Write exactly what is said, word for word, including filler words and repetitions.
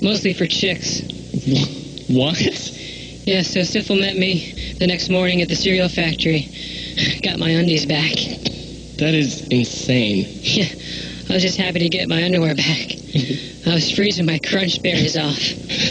Mostly for chicks. What? Yeah, so Stifel met me the next morning at the cereal factory. Got my undies back. That is insane. Yeah, I was just happy to get my underwear back. I was freezing my crunch berries off.